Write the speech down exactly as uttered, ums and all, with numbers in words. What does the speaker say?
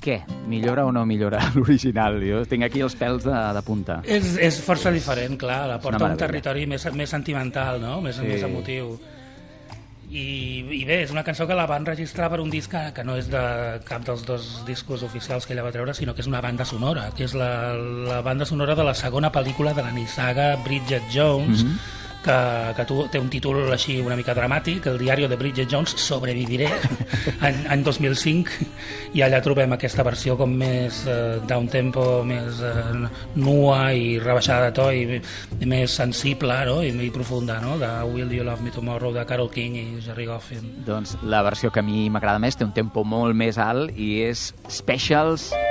què? Millora o no millora l'original? Jo tinc aquí els pèls de, de punta. És, és força diferent, clar. La porta a un meravella. territori més, més sentimental, no? Més, Sí. més emotiu. I, I bé, és una cançó que la van registrar per un disc que, que no és de cap dels dos discos oficials que ella va treure, sinó que és una banda sonora, que és la, la banda sonora de la segona pel·lícula de la nissaga Bridget Jones, mm-hmm. que, que tu, té un títol així una mica dramàtic, El diario de Bridget Jones, Sobreviviré, any, any dos mil cinc, i allà trobem aquesta versió com més eh, down tempo, més eh, nua i rebaixada de to i, i més sensible, no? I, i profunda, no? De Will You Love Me Tomorrow, de Carole King i Jerry Goffin. Doncs la versió que a mi m'agrada més té un tempo molt més alt i és Specials